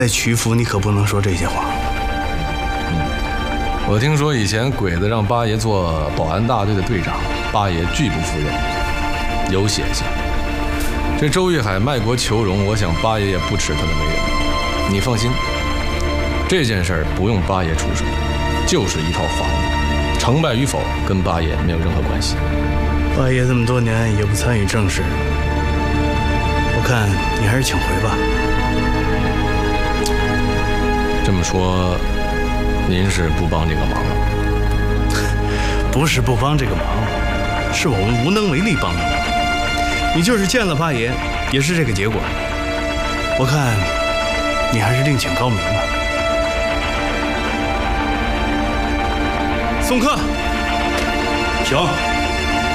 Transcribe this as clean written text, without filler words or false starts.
在曲阜，你可不能说这些话。 我听说以前鬼子让八爷做保安大队的队长，八爷拒不服任，有血性。这周玉海卖国求荣，我想八爷也不吃他的美人。你放心，这件事儿不用八爷出手，就是一套房子，成败与否跟八爷没有任何关系。 八爷这么多年也不参与政事，我看你还是请回吧。 这么说，您是不帮这个忙了？ 不是不帮这个忙，是我们无能为力帮的忙。你就是见了八爷，也是这个结果。我看你还是另请高明吧。送客， 请。